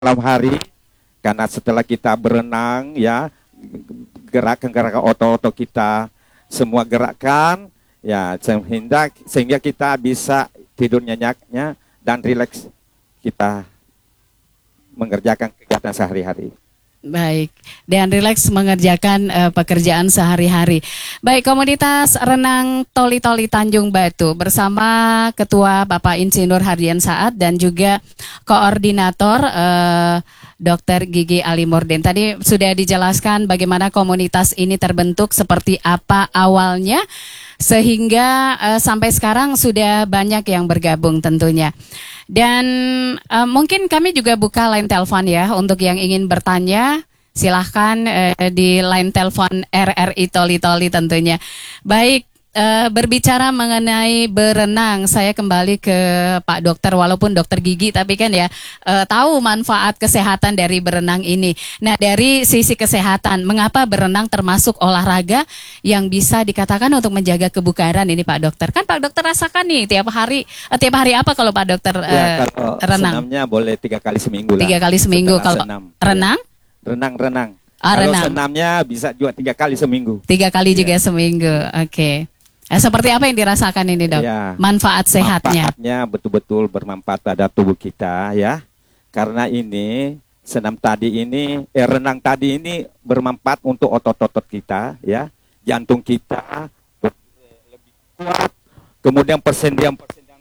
malam hari, karena setelah kita berenang ya, gerakan-gerakan otot-otot kita semua gerakan ya, sehingga kita bisa tidur nyenyaknya dan rileks kita mengerjakan kegiatan sehari-hari. Baik, dan rileks mengerjakan pekerjaan sehari-hari. Baik, komunitas renang Toli-Toli Tanjung Batu bersama Ketua Bapak Insinyur Hardian Saad dan juga Koordinator Dr. Gigi Alimurdin. Tadi sudah dijelaskan bagaimana komunitas ini terbentuk, seperti apa awalnya, sehingga sampai sekarang sudah banyak yang bergabung tentunya. Dan mungkin kami juga buka line telepon ya untuk yang ingin bertanya. Silahkan di line telepon RRI Toli-Toli tentunya. Baik, berbicara mengenai berenang, saya kembali ke Pak Dokter, walaupun Dokter Gigi, tapi kan ya tahu manfaat kesehatan dari berenang ini. Nah, dari sisi kesehatan, mengapa berenang termasuk olahraga yang bisa dikatakan untuk menjaga kebugaran ini, Pak Dokter? Kan Pak Dokter rasakan nih tiap hari apa kalau Pak Dokter Kalau renang? senamnya boleh 3 kali seminggu lah. 3 kali seminggu. Kalau renang? Renang. Kalau renang. Senamnya bisa juga 3 kali seminggu. 3 kali juga seminggu. Oke. Seperti apa yang dirasakan ini, Dok? Ya, manfaat sehatnya. Manfaatnya betul-betul bermanfaat pada tubuh kita ya. Karena ini renang tadi ini bermanfaat untuk otot-otot kita ya. Jantung kita lebih kuat. Kemudian persendian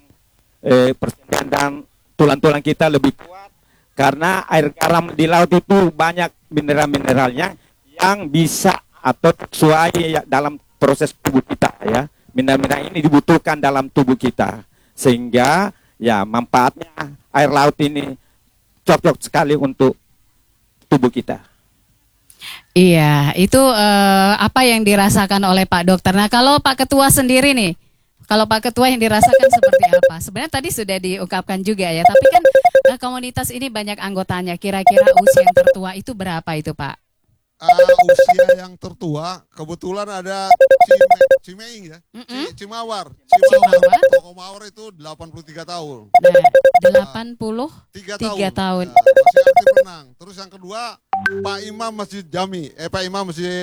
dan tulang-tulang kita lebih kuat. Karena air garam di laut itu banyak mineral-mineralnya yang bisa atau sesuai dalam proses tubuh kita ya. Mineral-mineral ini dibutuhkan dalam tubuh kita. Sehingga ya manfaatnya air laut ini cocok sekali untuk tubuh kita. Iya, itu apa yang dirasakan oleh Pak Dokter. Nah, kalau Pak Ketua sendiri nih, kalau Pak Ketua yang dirasakan seperti apa? Sebenarnya tadi sudah diungkapkan juga ya, tapi kan komunitas ini banyak anggotanya. Kira-kira usia yang tertua itu berapa itu, Pak? Usia yang tertua kebetulan ada Cimeing ya, Cimawar. Toko Mawar itu 83 tahun. Nah, 83 tahun. Ya, masih aktif renang. Terus yang kedua Pak Imam Masjid Jami, Pak Imam Masjid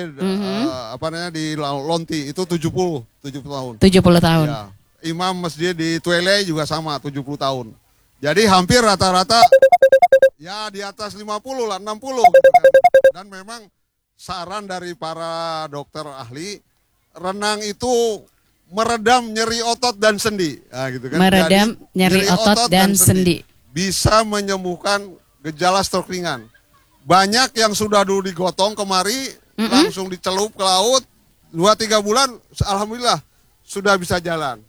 di Lonti itu 70 tahun. 70 tahun. Ya. Imam Masjid di Tuele juga sama 70 tahun. Jadi hampir rata-rata ya di atas 50 lah, 60 gitu kan. Dan memang saran dari para dokter ahli, renang itu meredam nyeri otot dan sendi. Nah, gitu kan. Meredam nyeri otot dan sendi. Bisa menyembuhkan gejala stroke ringan. Banyak yang sudah dulu digotong kemari, langsung dicelup ke laut, 2-3 bulan, alhamdulillah sudah bisa jalan.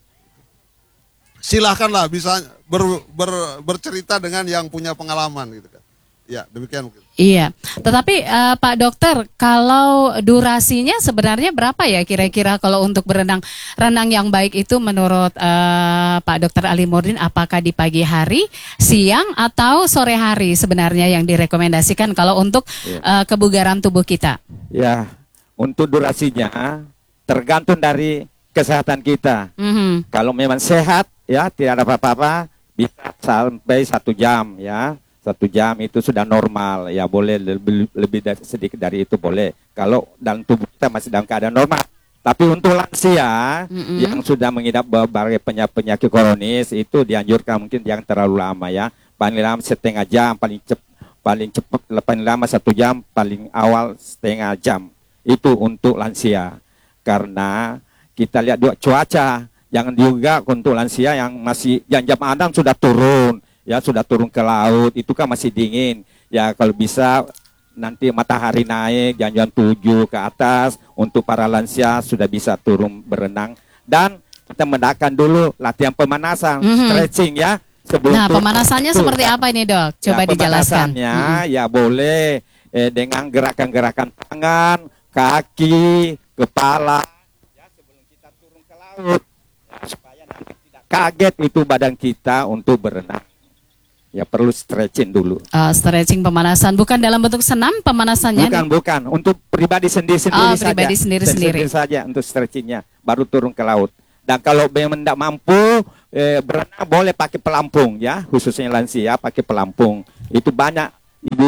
Silahkanlah bisa bercerita dengan yang punya pengalaman gitu kan. Ya, demikian mungkin. Iya, tetapi Pak Dokter, kalau durasinya sebenarnya berapa ya kira-kira kalau untuk renang yang baik itu menurut Pak Dokter Alimurdin, apakah di pagi hari, siang, atau sore hari sebenarnya yang direkomendasikan kalau untuk kebugaran tubuh kita? Ya, untuk durasinya tergantung dari kesehatan kita. Kalau memang sehat ya, tidak ada apa-apa, bisa sampai 1 jam ya. 1 jam itu sudah normal ya, boleh lebih sedikit dari itu boleh kalau dalam tubuh kita masih dalam keadaan normal. Tapi untuk lansia yang sudah mengidap berbagai penyakit kronis itu dianjurkan mungkin jangan terlalu lama ya, paling lama setengah jam, paling cepat paling lama 1 jam, paling awal setengah jam itu untuk lansia. Karena kita lihat juga cuaca, jangan juga untuk lansia yang masih jam Adam sudah turun. Ya sudah turun ke laut, itu kan masih dingin. Ya kalau bisa nanti matahari naik jam 7 ke atas, untuk para lansia sudah bisa turun berenang. Dan kita mendakan dulu latihan pemanasan, stretching ya. Nah, pemanasannya seperti apa ini, Dok? Coba dijelaskan. Pemanasannya ya boleh dengan gerakan-gerakan tangan, kaki, kepala ya sebelum kita turun ke laut. Ya, supaya nanti tidak kaget itu badan kita untuk berenang. Ya perlu stretching dulu. Stretching pemanasan, bukan dalam bentuk senam pemanasannya? Bukan. Untuk pribadi sendiri-sendiri saja. Pribadi sendiri-sendiri saja untuk stretchingnya, baru turun ke laut. Dan kalau memang tidak mampu berenang boleh pakai pelampung ya, khususnya lansia pakai pelampung. Itu banyak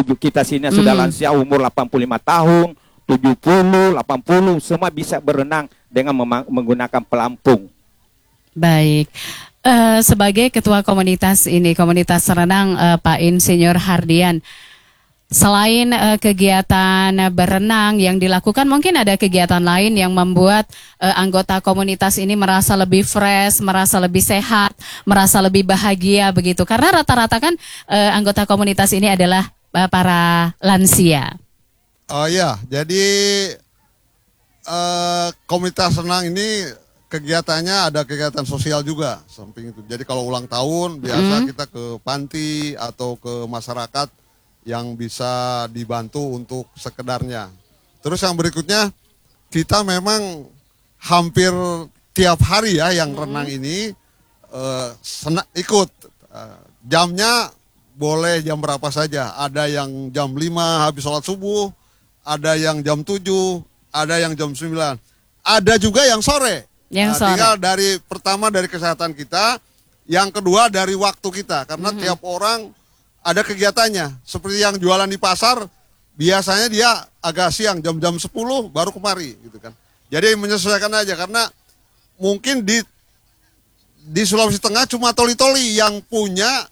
kita sini sudah lansia umur 85 tahun, 70, 80, semua bisa berenang dengan menggunakan pelampung. Baik. Sebagai ketua komunitas ini, komunitas renang Pak Insinyur Hardian, selain kegiatan berenang yang dilakukan, mungkin ada kegiatan lain yang membuat anggota komunitas ini merasa lebih fresh, merasa lebih sehat, merasa lebih bahagia begitu. Karena rata-rata kan anggota komunitas ini adalah para lansia. Oh iya, jadi komunitas renang ini kegiatannya ada kegiatan sosial juga samping itu. Jadi kalau ulang tahun biasa kita ke panti atau ke masyarakat yang bisa dibantu untuk sekedarnya. Terus yang berikutnya, kita memang hampir tiap hari ya yang renang ini ikut. Jamnya boleh jam berapa saja. Ada yang jam 5 habis sholat subuh, ada yang jam 7, ada yang jam 9. Ada juga yang sore. Tinggal pertama dari kesehatan kita, yang kedua dari waktu kita. Karena tiap orang ada kegiatannya. Seperti yang jualan di pasar, biasanya dia agak siang, jam-jam 10 baru kemari gitu kan. Jadi menyesuaikan aja, karena mungkin di Sulawesi Tengah cuma toli-toli yang punya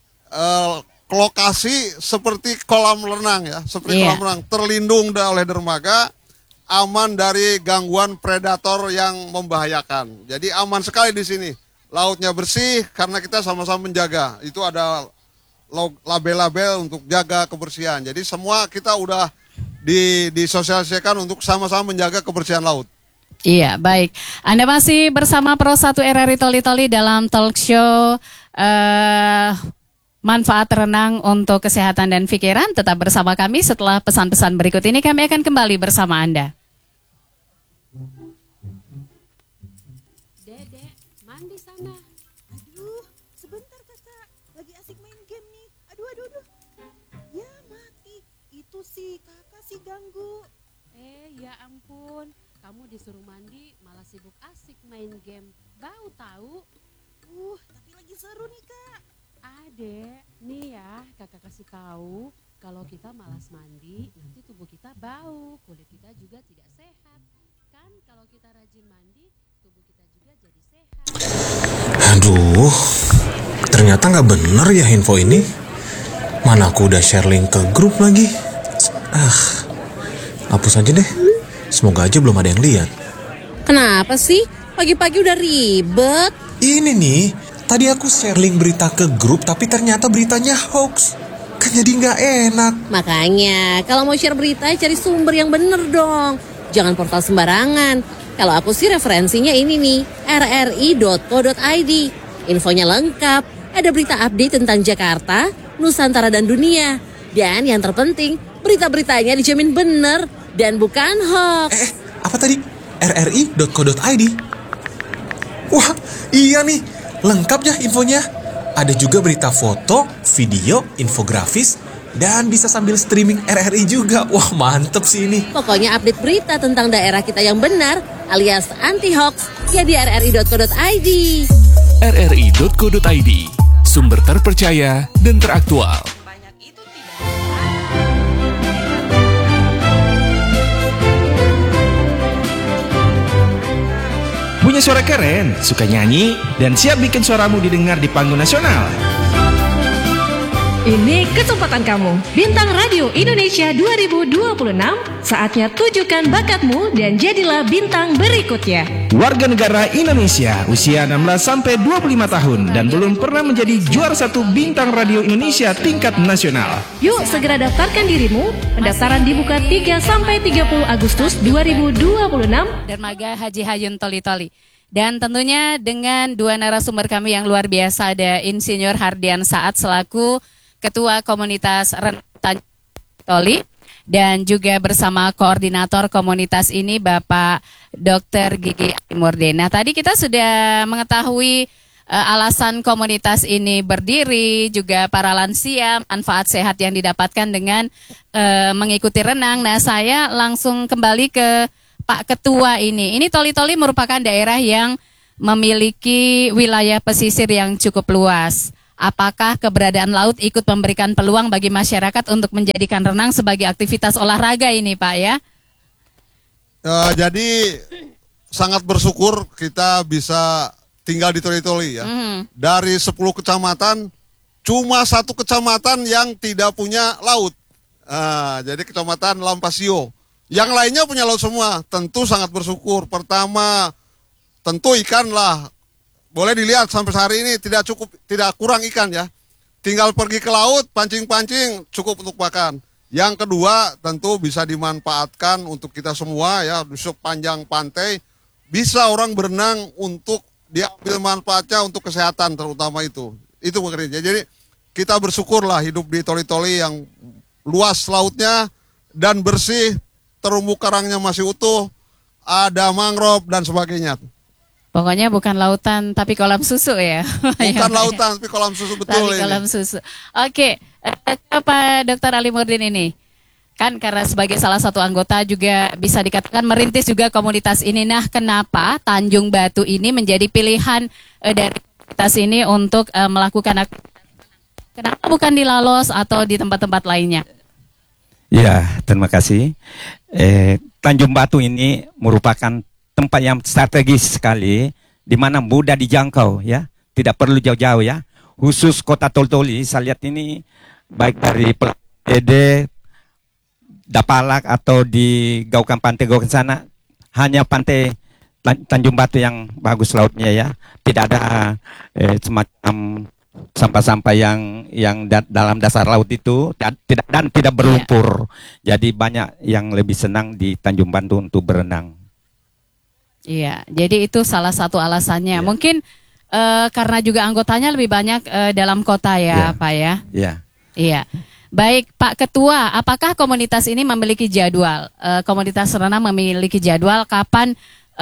lokasi seperti kolam renang ya, seperti kolam renang terlindung oleh dermaga, aman dari gangguan predator yang membahayakan. Jadi aman sekali di sini. Lautnya bersih karena kita sama-sama menjaga. Itu ada label-label untuk jaga kebersihan. Jadi semua kita udah disosialisasikan untuk sama-sama menjaga kebersihan laut. Iya, baik. Anda masih bersama Pro 1 RRI Toli-Toli dalam talk show manfaat renang untuk kesehatan dan pikiran. Tetap bersama kami. Setelah pesan-pesan berikut ini kami akan kembali bersama Anda. Dedek, mandi sana. Aduh, sebentar kakak. Lagi asik main game nih. Aduh. Ya mati. Itu sih kakak sih ganggu. Ya ampun. Kamu disuruh mandi malah sibuk asik main game. Bau tahu? Tapi lagi seru nih kak. Adek, nih ya kakak kasih tahu, kalau kita malas mandi nanti tubuh kita bau, kulit kita juga tidak sehat. Kan kalau kita rajin mandi, tubuh kita juga jadi sehat. Aduh, ternyata nggak bener ya info ini. Mana aku udah share link ke grup lagi. Hapus aja deh. Semoga aja belum ada yang lihat. Kenapa sih? Pagi-pagi udah ribet. Ini nih, tadi aku share link berita ke grup tapi ternyata beritanya hoax. Kan jadi nggak enak. Makanya, kalau mau share berita cari sumber yang bener dong. Jangan portal sembarangan. Kalau aku sih referensinya ini nih, rri.co.id. Infonya lengkap, ada berita update tentang Jakarta, Nusantara dan dunia. Dan yang terpenting, berita-beritanya dijamin bener dan bukan hoax. Apa tadi? rri.co.id. Wah, iya nih. Lengkap ya infonya. Ada juga berita foto, video, infografis, dan bisa sambil streaming RRI juga. Wah, mantep sih ini. Pokoknya update berita tentang daerah kita yang benar alias anti hoax ya di rri.co.id. rri.co.id, sumber terpercaya dan teraktual. Punya suara keren, suka nyanyi, dan siap bikin suaramu didengar di panggung nasional? Ini kesempatan kamu. Bintang Radio Indonesia 2026, saatnya tunjukkan bakatmu dan jadilah bintang berikutnya. Warga negara Indonesia usia 16-25 tahun dan belum pernah menjadi juara 1 bintang radio Indonesia tingkat nasional. Yuk segera daftarkan dirimu. Pendaftaran dibuka 3-30 Agustus 2026. Dermaga Haji Hayun Toli-Toli. Dan tentunya dengan dua narasumber kami yang luar biasa, ada Insinyur Hardian Saat selaku Ketua Komunitas Renang Toli, dan juga bersama koordinator komunitas ini Bapak Dr. Gigi Murdena. Tadi kita sudah mengetahui alasan komunitas ini berdiri, juga para lansia, manfaat sehat yang didapatkan dengan mengikuti renang. Nah, saya langsung kembali ke Pak Ketua ini. Ini Toli-Toli merupakan daerah yang memiliki wilayah pesisir yang cukup luas. apakah keberadaan laut ikut memberikan peluang bagi masyarakat untuk menjadikan renang sebagai aktivitas olahraga ini, Pak ya? Jadi sangat bersyukur kita bisa tinggal di Toli-Toli ya. Dari 10 kecamatan, cuma 1 kecamatan yang tidak punya laut. Jadi kecamatan Lampasio. Yang lainnya punya laut semua. Tentu sangat bersyukur. Pertama, tentu ikan lah. Boleh dilihat sampai hari ini tidak kurang ikan ya. Tinggal pergi ke laut, pancing-pancing, cukup untuk makan. Yang kedua, tentu bisa dimanfaatkan untuk kita semua ya, di sepanjang pantai. Bisa orang berenang untuk diambil manfaatnya untuk kesehatan terutama itu. Itu maksudnya. Jadi kita bersyukurlah hidup di Toli-Toli yang luas lautnya dan bersih, terumbu karangnya masih utuh, ada mangrove dan sebagainya. Pokoknya bukan lautan tapi kolam susu ya. Bukan lautan tapi kolam susu, betul tapi ini. kolam susu. Oke, Pak Dr. Ali Murdin ini kan karena sebagai salah satu anggota juga bisa dikatakan merintis juga komunitas ini. Nah, kenapa Tanjung Batu ini menjadi pilihan dari komunitas ini untuk melakukan aktivitas? Kenapa bukan di Lalos atau di tempat-tempat lainnya? Ya, terima kasih. Tanjung Batu ini merupakan tempat yang strategis sekali, di mana mudah dijangkau ya, tidak perlu jauh-jauh ya. Khusus kota Toli-Toli, saya lihat ini baik dari Ede, Dapalak atau di Gaukan Pantai Gaukan sana, hanya pantai Tanjung Batu yang bagus lautnya ya. Tidak ada semacam sampah-sampah yang dalam dasar laut itu tidak berlumpur. Jadi banyak yang lebih senang di Tanjung Batu untuk berenang. Iya, jadi itu salah satu alasannya. Ya. Mungkin karena juga anggotanya lebih banyak dalam kota ya, Pak ya. Iya. Iya. Baik, Pak Ketua, apakah komunitas ini memiliki jadwal? Komunitas renang memiliki jadwal kapan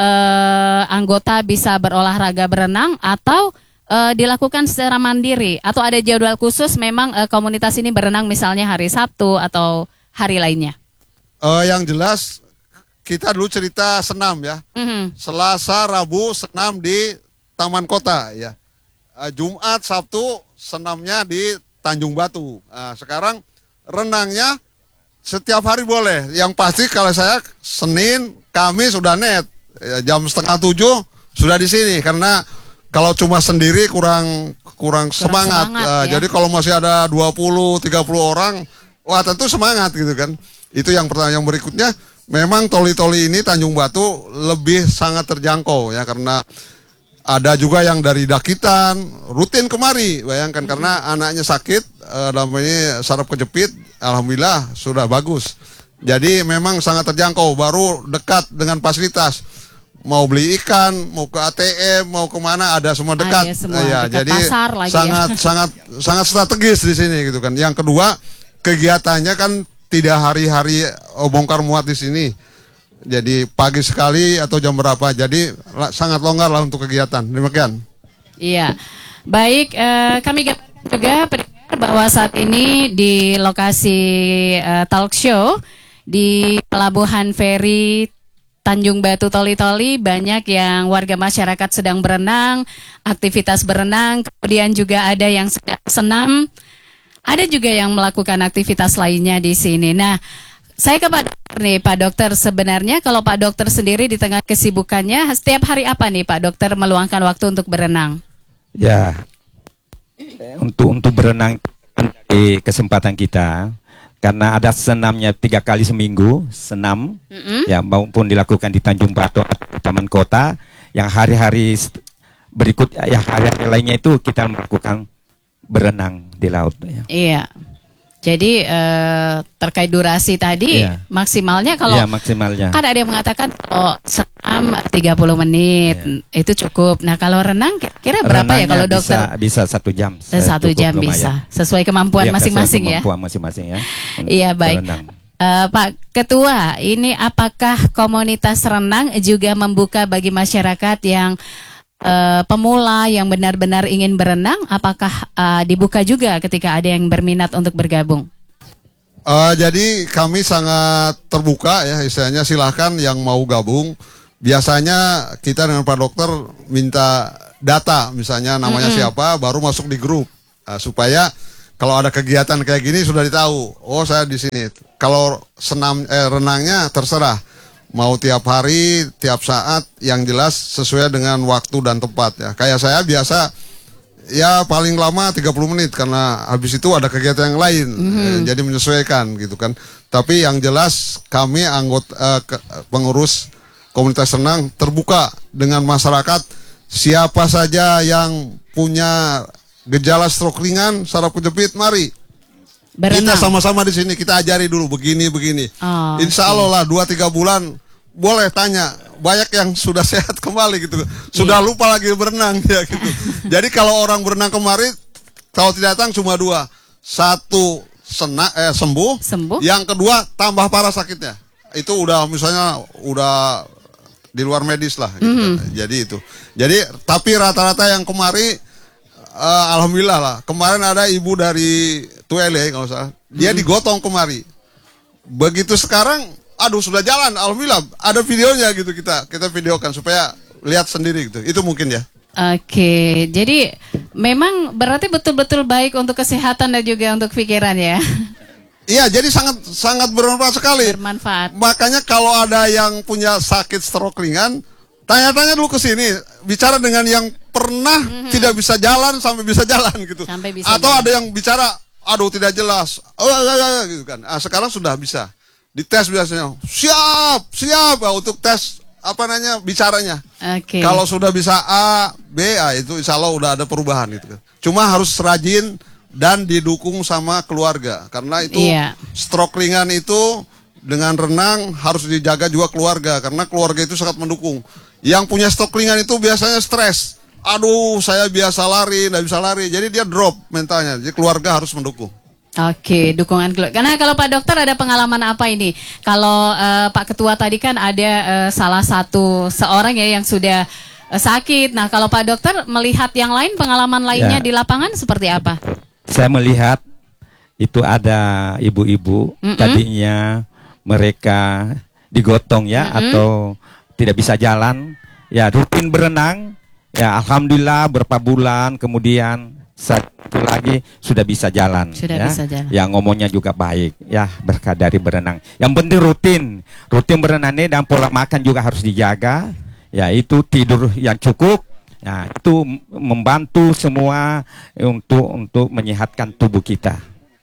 anggota bisa berolahraga berenang atau dilakukan secara mandiri? Atau ada jadwal khusus memang komunitas ini berenang misalnya hari Sabtu atau hari lainnya? Yang jelas kita dulu cerita senam ya. Selasa, Rabu senam di Taman Kota ya. Jumat, Sabtu senamnya di Tanjung Batu. Sekarang renangnya setiap hari boleh. Yang pasti kalau saya Senin, Kamis sudah net. Jam 6:30 sudah di sini karena kalau cuma sendiri kurang semangat. Ya. Jadi kalau masih ada 20, 30 orang, wah tentu semangat gitu kan. Itu yang pertama. Yang berikutnya, memang Toli-Toli ini Tanjung Batu lebih sangat terjangkau ya, karena ada juga yang dari Dakitan rutin kemari, bayangkan karena anaknya sakit, namanya saraf kejepit, alhamdulillah sudah bagus. Jadi memang sangat terjangkau, baru dekat dengan fasilitas. Mau beli ikan, mau ke ATM, mau kemana ada semua dekat. Iya, semua ya, dekat jadi pasar lagi sangat strategis di sini gitu kan. Yang kedua, kegiatannya kan tidak hari-hari bongkar muat di sini. Jadi pagi sekali atau jam berapa. Jadi sangat longgar lah untuk kegiatan. Demikian. Iya. Baik, kami gambarkan juga pendengar bahwa saat ini di lokasi talk show di Pelabuhan Feri Tanjung Batu Toli-Toli banyak yang warga masyarakat sedang berenang, aktivitas berenang, kemudian juga ada yang sedang senam, ada juga yang melakukan aktivitas lainnya di sini. Nah, saya ke Pak Dokter, sebenarnya kalau Pak Dokter sendiri di tengah kesibukannya, setiap hari apa nih Pak Dokter meluangkan waktu untuk berenang? Ya, untuk berenang di kesempatan kita, karena ada senamnya 3 kali seminggu, senam, ya maupun dilakukan di Tanjung Batu atau Taman Kota, yang hari-hari berikut, yang hari-hari lainnya itu kita melakukan berenang di laut. Ya. Iya. Jadi terkait durasi tadi maksimalnya kalau maksimalnya. Kan ada yang mengatakan senam 30 menit itu cukup. Nah kalau renang kira berapa ya kalau dokter? Bisa 1 jam. 1 jam bisa sesuai kemampuan masing-masing ya. Kemampuan masing-masing ya. Iya baik. Pak Ketua, ini apakah komunitas renang juga membuka bagi masyarakat yang pemula yang benar-benar ingin berenang, apakah dibuka juga ketika ada yang berminat untuk bergabung? Jadi kami sangat terbuka ya, istilahnya silahkan yang mau gabung. Biasanya kita dengan Pak Dokter minta data, misalnya namanya siapa, baru masuk di grup. supaya kalau ada kegiatan kayak gini sudah ditahu. Oh, saya di sini. Kalau renangnya terserah. Mau tiap hari, tiap saat, yang jelas sesuai dengan waktu dan tempat ya. Kayak saya biasa ya paling lama 30 menit karena habis itu ada kegiatan yang lain. Jadi menyesuaikan gitu kan. Tapi yang jelas kami anggota pengurus komunitas renang terbuka dengan masyarakat. Siapa saja yang punya gejala stroke ringan, saraf kejepit, mari. Berenang. Kita sama-sama di sini, kita ajari dulu begini. Insya Allah lah 2-3 bulan boleh tanya. Banyak yang sudah sehat kembali gitu. Sudah lupa lagi berenang ya gitu. Jadi kalau orang berenang kemarin, kalau tidak datang cuma 2. 1 sembuh. Yang kedua tambah parah sakitnya. Itu udah misalnya udah di luar medis lah gitu. Jadi itu. Jadi tapi rata-rata yang kemari alhamdulillah lah. Kemarin ada ibu dari Tuele kalau salah. Dia digotong kemari. Begitu sekarang aduh sudah jalan, alhamdulillah. Ada videonya gitu, kita videokan supaya lihat sendiri gitu. Itu mungkin ya. Oke, jadi memang berarti betul-betul baik untuk kesehatan dan juga untuk pikiran ya. Iya, jadi sangat bermanfaat sekali. Bermanfaat. Makanya kalau ada yang punya sakit stroke ringan, tanya-tanya dulu ke sini, bicara dengan yang pernah tidak bisa jalan sampai bisa jalan gitu. Atau ada yang bicara, aduh tidak jelas, gitu kan. Sekarang sudah bisa dites biasanya, siap untuk tes bicaranya. Kalau sudah bisa A, B, itu insya Allah udah ada perubahan gitu. Cuma harus rajin dan didukung sama keluarga karena itu stroke ringan itu dengan renang harus dijaga juga keluarga karena keluarga itu sangat mendukung. Yang punya stroke ringan itu biasanya stres. Aduh, saya biasa lari, nggak bisa lari. Jadi dia drop mentalnya. Jadi keluarga harus mendukung. Oke, dukungan keluarga. Karena kalau Pak Dokter ada pengalaman apa ini? Kalau Pak Ketua tadi kan ada salah satu seorang ya yang sudah sakit. Nah, kalau Pak Dokter melihat yang lain, pengalaman lainnya di lapangan seperti apa? Saya melihat itu ada ibu-ibu tadinya mereka digotong ya atau tidak bisa jalan, ya rutin berenang, ya alhamdulillah berapa bulan kemudian satu lagi sudah bisa jalan. Bisa jalan. Ya ngomongnya juga baik, ya berkat dari berenang. Yang penting rutin berenang ini dan pola makan juga harus dijaga. Ya itu tidur yang cukup. Ya itu membantu semua untuk menyehatkan tubuh kita.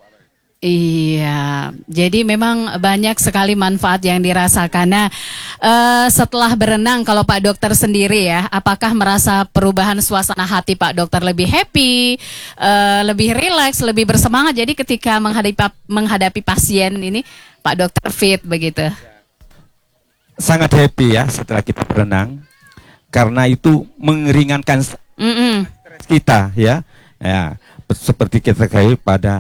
Iya, jadi memang banyak sekali manfaat yang dirasakan. Nah, setelah berenang, kalau Pak Dokter sendiri ya, apakah merasa perubahan suasana hati Pak Dokter lebih happy, lebih rileks, lebih bersemangat? Jadi ketika menghadapi pasien ini, Pak Dokter fit begitu? Sangat happy ya setelah kita berenang, karena itu meringankan stres kita ya. Ya, seperti kita ketahui pada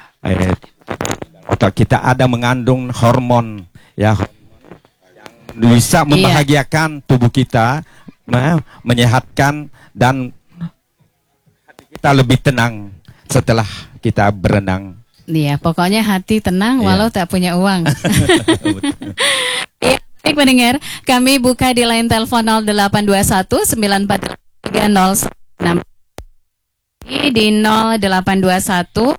otak kita ada mengandung hormon ya yang bisa membahagiakan tubuh kita, menyehatkan dan hati kita lebih tenang setelah kita berenang. Iya, pokoknya hati tenang walau tak punya uang. Iya, baik pendengar, kami buka di line telepon 0821 943 096 di 0821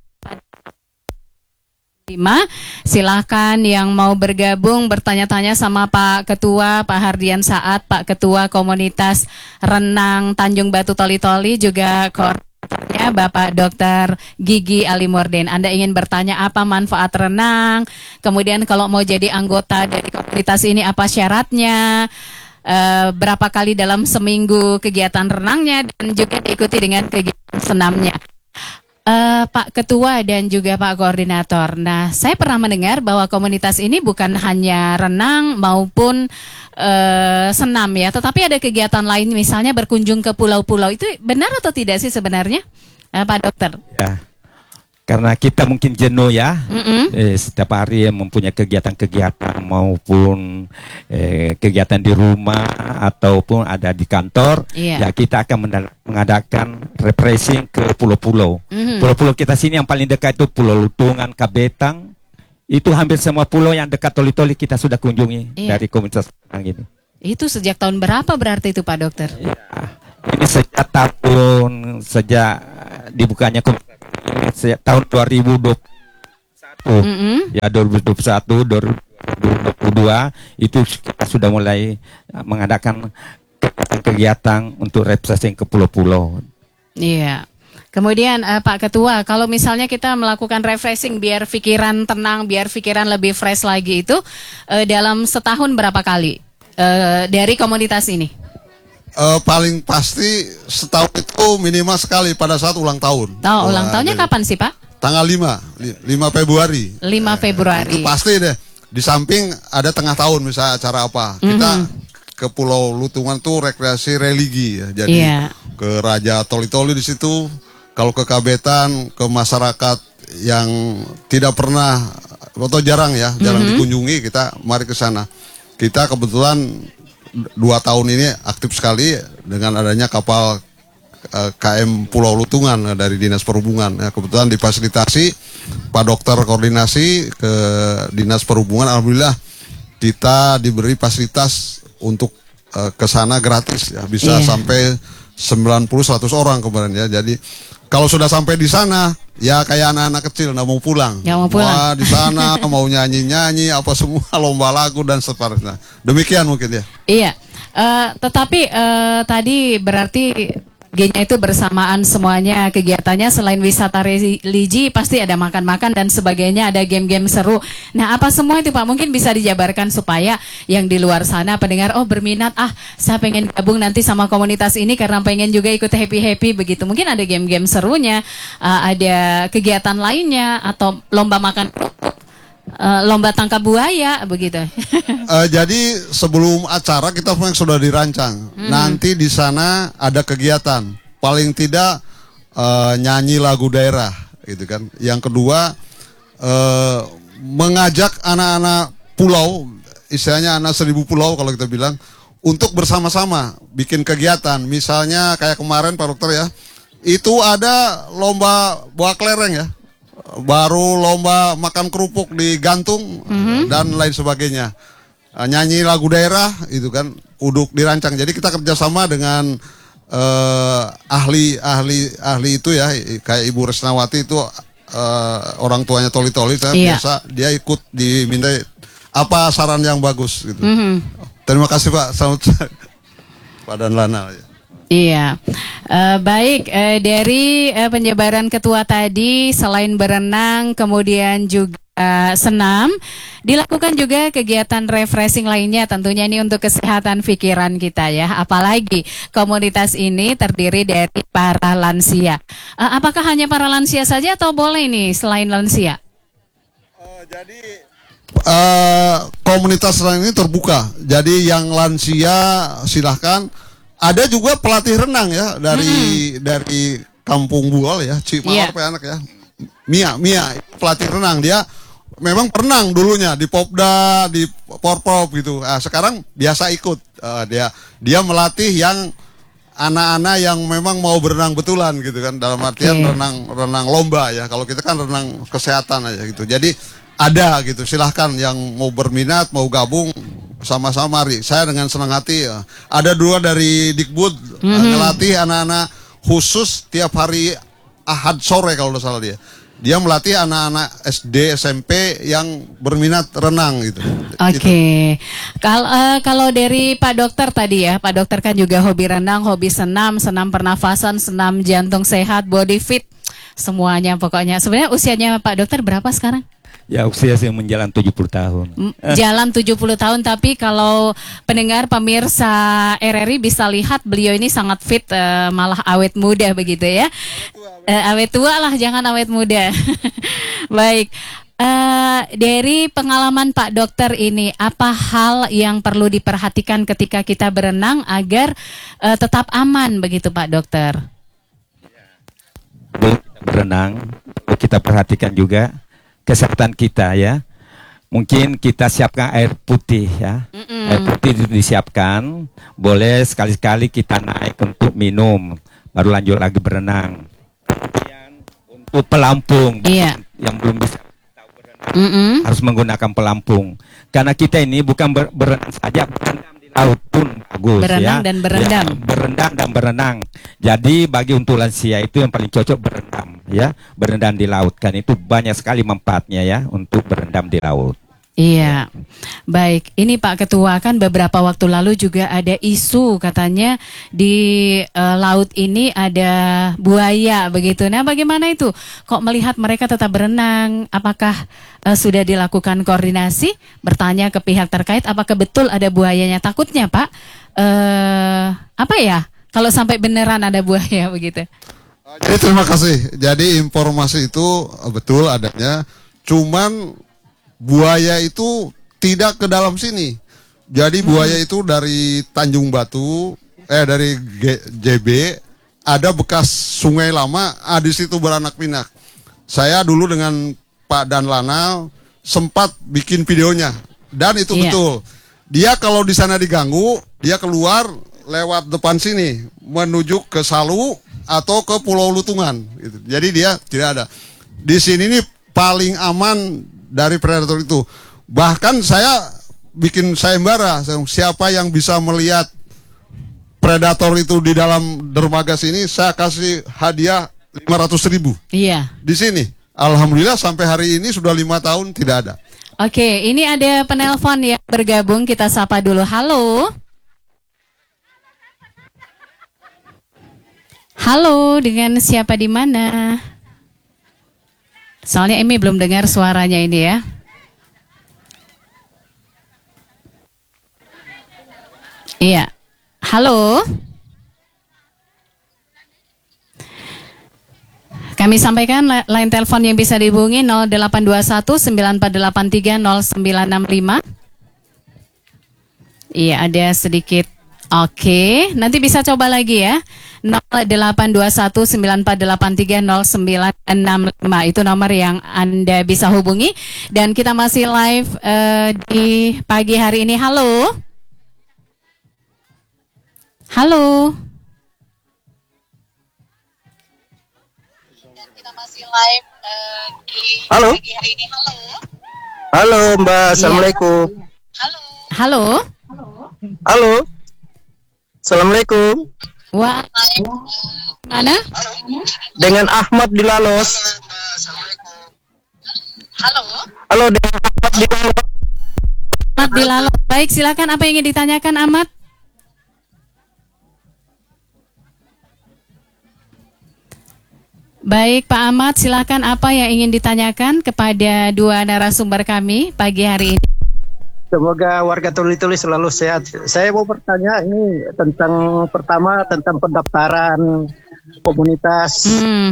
Silahkan yang mau bergabung bertanya-tanya sama Pak Ketua, Pak Hardian Saat, Pak Ketua Komunitas Renang Tanjung Batu Toli-Toli, juga koordinatornya Bapak Dr. Gigi Alimorden. Anda ingin bertanya apa manfaat renang, kemudian kalau mau jadi anggota dari komunitas ini apa syaratnya, berapa kali dalam seminggu kegiatan renangnya, dan juga diikuti dengan kegiatan senamnya. Pak Ketua dan juga Pak Koordinator. Nah, saya pernah mendengar bahwa komunitas ini bukan hanya renang maupun senam ya, tetapi ada kegiatan lain, misalnya berkunjung ke pulau-pulau. Itu benar atau tidak sih sebenarnya, Pak Dokter? Ya, karena kita mungkin jenuh ya, setiap hari mempunyai kegiatan-kegiatan maupun kegiatan di rumah ataupun ada di kantor, ya kita akan mengadakan refreshing ke pulau-pulau. Pulau-pulau kita sini yang paling dekat itu Pulau Lutungan, Kabetang. Itu hampir semua pulau yang dekat Toli-Toli kita sudah kunjungi dari komunitas renang ini. Itu sejak tahun berapa berarti itu Pak Dokter? Ya, ini sejak dibukanya tahun 2021. Ya 2021, 2022 itu kita sudah mulai mengadakan kegiatan untuk refreshing ke pulau-pulau. Iya. Kemudian Pak Ketua, kalau misalnya kita melakukan refreshing biar pikiran tenang, biar pikiran lebih fresh lagi itu dalam setahun berapa kali dari komunitas ini? Paling pasti setahun itu minimal sekali pada saat ulang tahun. Oh, ulang tahunnya kapan sih Pak? Tanggal 5 Februari. 5 Februari. Itu pasti deh. Di samping ada tengah tahun misalnya acara apa. Kita ke Pulau Lutungan tuh rekreasi religi ya. Jadi ke Raja Toli-Toli di situ. Kalau ke Kabetan, ke masyarakat yang tidak pernah atau jarang dikunjungi, kita mari ke sana. Kita kebetulan 2 tahun ini aktif sekali dengan adanya kapal KM Pulau Lutungan dari Dinas Perhubungan. Ya, kebetulan difasilitasi Pak Dokter koordinasi ke Dinas Perhubungan. Alhamdulillah kita diberi fasilitas untuk ke sana gratis ya, bisa sampai 90-100 orang kemarin ya. Jadi kalau sudah sampai di sana ya kayak anak-anak kecil nggak mau pulang. Wah, di sana mau nyanyi-nyanyi apa semua, lomba lagu dan seterusnya. Demikian mungkin ya. Iya. Tetapi tadi berarti G-nya itu bersamaan semuanya kegiatannya, selain wisata religi pasti ada makan-makan dan sebagainya, ada game-game seru. Nah, apa semua itu Pak? Mungkin bisa dijabarkan supaya yang di luar sana pendengar berminat, saya pengen gabung nanti sama komunitas ini karena pengen juga ikut happy-happy begitu. Mungkin ada game-game serunya, ada kegiatan lainnya atau lomba makan lomba tangkap buaya begitu. Jadi sebelum acara kita memang sudah dirancang. Nanti di sana ada kegiatan. Paling tidak nyanyi lagu daerah, gitu kan. Yang kedua mengajak anak-anak pulau, istilahnya anak 1000 pulau kalau kita bilang, untuk bersama-sama bikin kegiatan. Misalnya kayak kemarin Pak Dokter ya, itu ada lomba bawa kelereng ya. Baru lomba makan kerupuk di gantung dan lain sebagainya. Nyanyi lagu daerah itu kan uduk dirancang. Jadi kita kerjasama dengan ahli itu ya, kayak Ibu Resnawati itu orang tuanya Toli-Toli. Biasa dia ikut diminta apa saran yang bagus gitu. Terima kasih Pak. Selamat Pak Dan Lana. Iya, baik, dari penjabaran ketua tadi, selain berenang kemudian juga senam, dilakukan juga kegiatan refreshing lainnya, tentunya ini untuk kesehatan pikiran kita ya. Apalagi komunitas ini terdiri dari para lansia. Apakah hanya para lansia saja atau boleh nih selain lansia? Jadi komunitas lain ini terbuka, jadi yang lansia silahkan. Ada juga pelatih renang ya dari Kampung Buol ya, Cimawar anak ya. Mia pelatih renang, dia memang perenang dulunya di Popda, di Porprov gitu. Sekarang biasa ikut, dia melatih yang anak-anak yang memang mau berenang betulan gitu kan, dalam artian renang lomba ya. Kalau kita kan renang kesehatan aja gitu. Jadi ada gitu, silahkan yang mau berminat, mau gabung sama-sama mari. Saya dengan senang hati ya. Ada 2 dari Dikbud ngelatih anak-anak khusus tiap hari Ahad sore kalau tidak salah dia. Dia melatih anak-anak SD, SMP yang berminat renang gitu. Oke. Kalau dari Pak Dokter tadi ya, Pak Dokter kan juga hobi renang, hobi senam pernafasan, senam jantung sehat, body fit, semuanya pokoknya. Sebenarnya usianya Pak Dokter berapa sekarang? Ya usia saya menjalan 70 tahun. Jalan 70 tahun, tapi kalau pendengar pemirsa RRI bisa lihat beliau ini sangat fit, malah awet muda begitu ya. Awet tua lah, jangan awet muda. Baik, dari pengalaman Pak Dokter ini, apa hal yang perlu diperhatikan ketika kita berenang agar tetap aman begitu Pak Dokter? Berenang, kita perhatikan juga kesehatan kita ya. Mungkin kita siapkan air putih ya. Air putih itu disiapkan. Boleh sekali-sekali kita naik untuk minum, baru lanjut lagi berenang. Kemudian untuk pelampung yang belum bisa harus menggunakan pelampung. Karena kita ini bukan berenang saja, berenang di laut pun bagus. Berenang dan berendam. Ya, berendam dan berenang. Jadi bagi untuk lansia itu yang paling cocok berendam, ya. Berendam di laut kan itu banyak sekali manfaatnya ya untuk berendam di laut. Iya, baik. Ini Pak Ketua, kan beberapa waktu lalu juga ada isu katanya di laut ini ada buaya begitu. Nah, bagaimana itu? Kok melihat mereka tetap berenang? Apakah sudah dilakukan koordinasi? Bertanya ke pihak terkait, apakah betul ada buayanya? Takutnya Pak, apa ya? Kalau sampai beneran ada buaya begitu. Jadi terima kasih. Jadi informasi itu betul adanya. Cuman buaya itu tidak ke dalam sini. Jadi buaya itu dari Tanjung Batu, dari JB, ada bekas sungai lama, di situ beranak pinak. Saya dulu dengan Pak Danlana sempat bikin videonya, dan itu betul. Dia kalau di sana diganggu, dia keluar lewat depan sini, menuju ke Salu atau ke Pulau Lutungan. Gitu. Jadi dia tidak ada. Di sini nih paling aman dari predator itu. Bahkan saya bikin sayembara, siapa yang bisa melihat predator itu di dalam dermaga sini, saya kasih hadiah 500.000. Iya. Di sini, alhamdulillah sampai hari ini sudah 5 tahun tidak ada. Oke, ini ada penelpon yang bergabung, kita sapa dulu. Halo. Halo, dengan siapa di mana? Soalnya Emi belum dengar suaranya ini ya. Iya. Halo. Kami sampaikan line telepon yang bisa dihubungi 0821 9483 0965. Iya, ada sedikit. Oke, nanti bisa coba lagi ya. 0821 9483 0965 itu nomor yang Anda bisa hubungi, dan kita masih live di pagi hari ini. Halo. Halo. Kita masih live di pagi hari ini. Halo. Halo Mbak, Assalamualaikum. Halo. Halo. Halo. Assalamualaikum. Wah, mana? Dengan Ahmad di Lalos. Halo. Halo, dengan Ahmad di Lalos. Ahmad di Lalos. Baik, silakan, apa yang ingin ditanyakan Ahmad? Baik, Pak Ahmad, silakan, apa yang ingin ditanyakan kepada dua narasumber kami pagi hari ini? Semoga warga Tuli-Tuli selalu sehat. Saya mau bertanya ini tentang pertama tentang pendaftaran komunitas.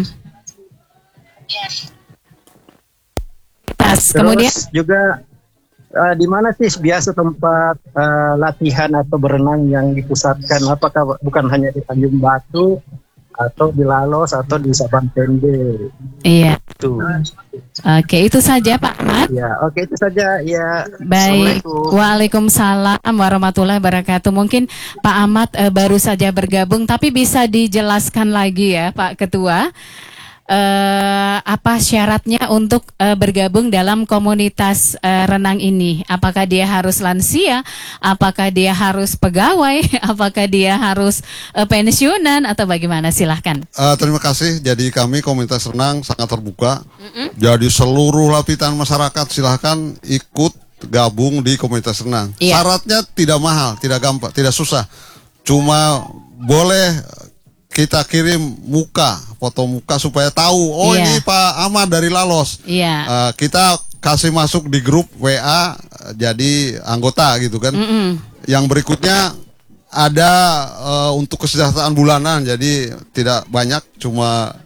Kemudian juga di mana sih biasa tempat latihan atau berenang yang dipusatkan? Apakah bukan hanya di Tanjung Batu atau di Lalos atau di Sabang Pende? Iya. Tuh. Oke, itu saja Pak Ahmad. Ya, oke, itu saja ya. Baik. Waalaikumsalam warahmatullahi wabarakatuh. Mungkin Pak Ahmad baru saja bergabung, tapi bisa dijelaskan lagi ya Pak Ketua, apa syaratnya untuk bergabung dalam komunitas renang ini? Apakah dia harus lansia? Apakah dia harus pegawai? Apakah dia harus pensiunan atau bagaimana? Silahkan. Terima kasih. Jadi kami komunitas renang sangat terbuka. Jadi seluruh lapisan masyarakat silahkan ikut gabung di komunitas renang. Syaratnya tidak mahal, tidak gampang, tidak susah. Cuma boleh kita kirim foto muka supaya tahu, ini Pak Ahmad dari Lalos. Kita kasih masuk di grup WA, jadi anggota gitu kan. Yang berikutnya ada untuk kesejahteraan bulanan, jadi tidak banyak, cuma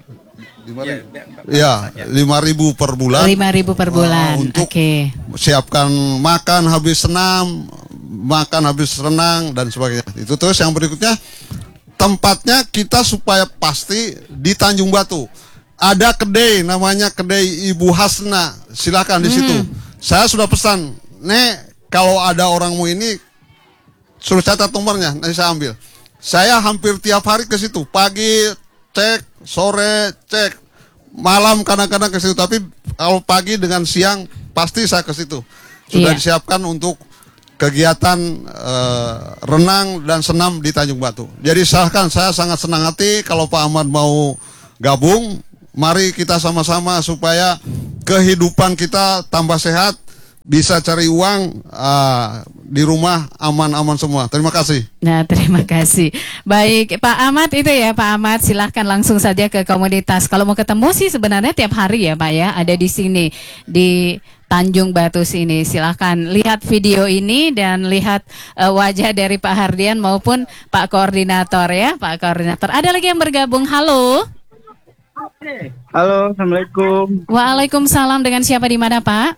5.000 per bulan. 5.000 per bulan. Untuk siapkan makan habis senam, makan habis renang dan sebagainya. Itu terus yang berikutnya, tempatnya kita supaya pasti di Tanjung Batu. Ada kedai namanya kedai Ibu Hasna. Silakan di situ. Saya sudah pesan, Nek, kalau ada orang mau ini suruh catat nomornya, nanti saya ambil. Saya hampir tiap hari ke situ. Pagi cek, sore cek, malam kadang-kadang ke situ. Tapi kalau pagi dengan siang pasti saya ke situ. Sudah disiapkan untuk kegiatan renang dan senam di Tanjung Batu. Jadi silahkan, saya sangat senang hati kalau Pak Ahmad mau gabung. Mari kita sama-sama supaya kehidupan kita tambah sehat, bisa cari uang, di rumah aman-aman semua. Terima kasih. Nah, terima kasih. Baik, Pak Ahmad itu ya, Pak Ahmad silahkan langsung saja ke komunitas. Kalau mau ketemu sih sebenarnya tiap hari ya Pak ya, ada di sini, di Tanjung Batu sini. Silahkan lihat video ini dan lihat wajah dari Pak Hardian maupun Pak Koordinator ya, Pak Koordinator. Ada lagi yang bergabung, halo. Halo, Assalamualaikum. Waalaikumsalam, dengan siapa di mana Pak?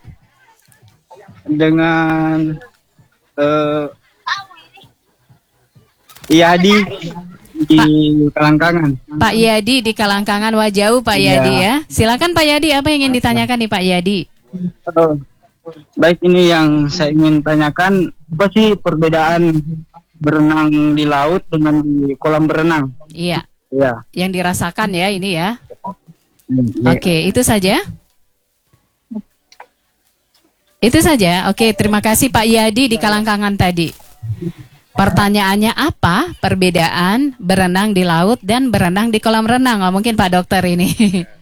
Dengan Yadi di Kalangkangan. Pak Yadi di Kalangkangan, wah jauh Pak Yadi ya. Silakan Pak Yadi, apa yang ingin ditanyakan nih Pak Yadi? Baik, ini yang saya ingin tanyakan, apa sih perbedaan berenang di laut dengan di kolam berenang? Iya. Iya. Yang dirasakan ya ini ya. Oke, itu saja. Itu saja. Oke, terima kasih Pak Yadi di Kalangkangan tadi. Pertanyaannya apa perbedaan berenang di laut dan berenang di kolam renang? Oh, mungkin Pak Dokter ini.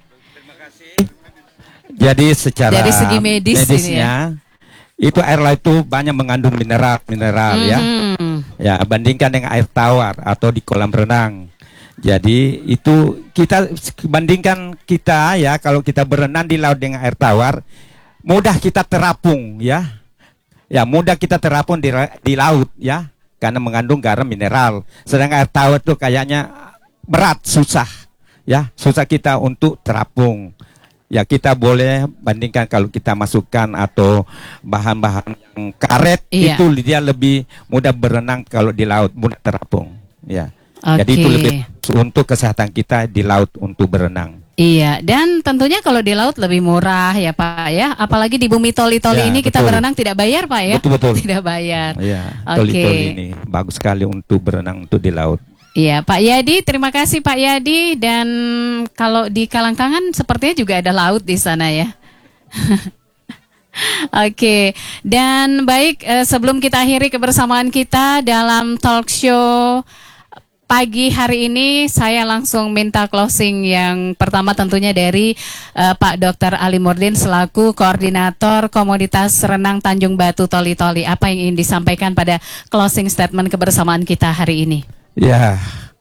Jadi secara dari segi medisnya ini ya, itu air laut itu banyak mengandung mineral ya. Ya, bandingkan dengan air tawar atau di kolam renang. Jadi itu kita bandingkan kita ya, kalau kita berenang di laut dengan air tawar, mudah kita terapung ya. Ya, mudah kita terapung di laut ya, karena mengandung garam mineral. Sedangkan air tawar itu kayaknya berat, susah ya, susah kita untuk terapung. Ya, kita boleh bandingkan kalau kita masukkan atau bahan-bahan yang karet, itu dia lebih mudah berenang kalau di laut, mudah terapung. Ya, jadi itu lebih untuk kesehatan kita di laut untuk berenang. Iya, dan tentunya kalau di laut lebih murah ya Pak ya, apalagi di bumi toli-toli ini kita berenang tidak bayar Pak ya. Betul. Tidak bayar. Iya, toli-toli ini bagus sekali untuk berenang untuk di laut. Iya, Pak Yadi, terima kasih Pak Yadi. Dan kalau di Kalangkangan sepertinya juga ada laut di sana ya. Oke, dan baik, sebelum kita akhiri kebersamaan kita dalam talk show pagi hari ini, saya langsung minta closing yang pertama tentunya dari Pak Dr. Ali Murdin selaku Koordinator Komunitas Renang Tanjung Batu Toli-Toli. Apa yang ingin disampaikan pada closing statement kebersamaan kita hari ini? Ya,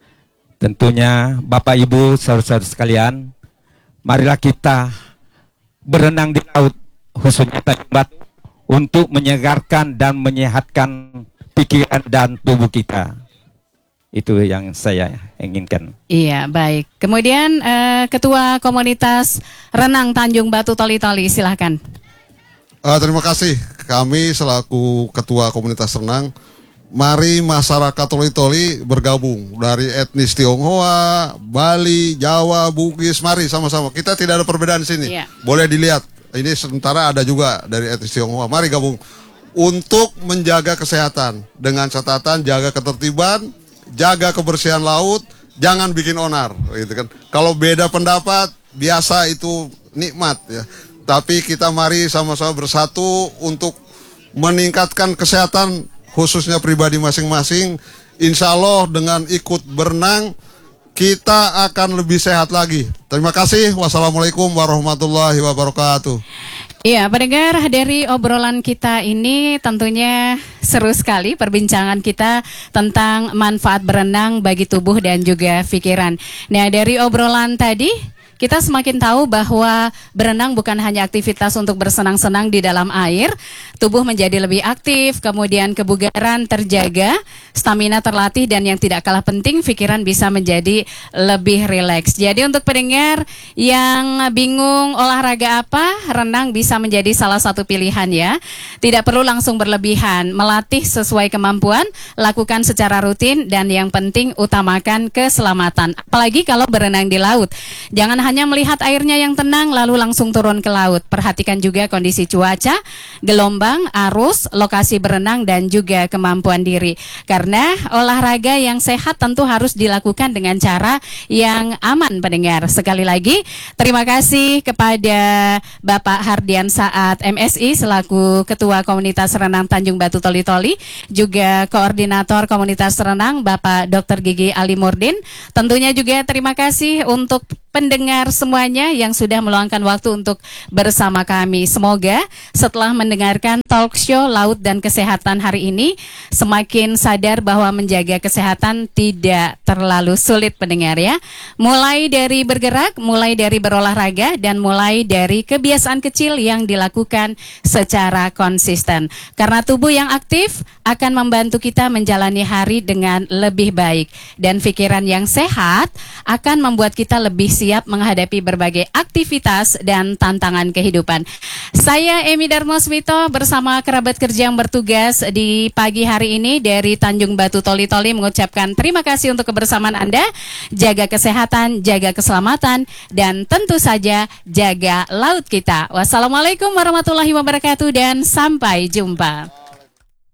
tentunya Bapak Ibu saudara-saudara sekalian, marilah kita berenang di laut, khususnya Tanjung Batu, untuk menyegarkan dan menyehatkan pikiran dan tubuh kita. Itu yang saya inginkan. Iya, baik. Kemudian Ketua Komunitas Renang Tanjung Batu Toli-Toli, silahkan. Terima kasih. Kami selaku Ketua Komunitas Renang, mari masyarakat Toli-Toli bergabung dari etnis Tionghoa, Bali, Jawa, Bugis. Mari sama-sama. Kita tidak ada perbedaan di sini. Boleh dilihat. Ini sementara ada juga dari etnis Tionghoa. Mari gabung untuk menjaga kesehatan dengan catatan jaga ketertiban, jaga kebersihan laut, jangan bikin onar, gitu kan. Kalau beda pendapat biasa itu nikmat ya. Tapi kita mari sama-sama bersatu untuk meningkatkan kesehatan khususnya pribadi masing-masing. Insya Allah dengan ikut berenang kita akan lebih sehat lagi. Terima kasih. Wassalamualaikum warahmatullahi wabarakatuh. Iya, pendengar, dari obrolan kita ini tentunya seru sekali perbincangan kita tentang manfaat berenang bagi tubuh dan juga pikiran. Nah, dari obrolan tadi kita semakin tahu bahwa berenang bukan hanya aktivitas untuk bersenang-senang di dalam air, tubuh menjadi lebih aktif, kemudian kebugaran terjaga, stamina terlatih, dan yang tidak kalah penting, pikiran bisa menjadi lebih rileks. Jadi untuk pendengar yang bingung olahraga apa, renang bisa menjadi salah satu pilihan ya. Tidak perlu langsung berlebihan, melatih sesuai kemampuan, lakukan secara rutin, dan yang penting utamakan keselamatan. Apalagi kalau berenang di laut, jangan hanya hanya melihat airnya yang tenang lalu langsung turun ke laut. Perhatikan juga kondisi cuaca, gelombang, arus, lokasi berenang dan juga kemampuan diri. Karena olahraga yang sehat tentu harus dilakukan dengan cara yang aman, pendengar. Sekali lagi terima kasih kepada Bapak Hardian Saat MSI selaku Ketua Komunitas Renang Tanjung Batu Toli-Toli, juga Koordinator Komunitas Renang Bapak Dr. Gigi Ali Murdin. Tentunya juga terima kasih untuk pendengar semuanya yang sudah meluangkan waktu untuk bersama kami. Semoga setelah mendengarkan talk show Laut dan Kesehatan hari ini semakin sadar bahwa menjaga kesehatan tidak terlalu sulit, pendengar ya. Mulai dari bergerak, mulai dari berolahraga, dan mulai dari kebiasaan kecil yang dilakukan secara konsisten. Karena tubuh yang aktif akan membantu kita menjalani hari dengan lebih baik, dan pikiran yang sehat akan membuat kita lebih siap menghadapi berbagai aktivitas dan tantangan kehidupan. Saya Emi Darmoswito bersama kerabat kerja yang bertugas di pagi hari ini dari Tanjung Batu Toli-Toli mengucapkan terima kasih untuk kebersamaan Anda. Jaga kesehatan, jaga keselamatan, dan tentu saja jaga laut kita. Wassalamualaikum warahmatullahi wabarakatuh dan sampai jumpa.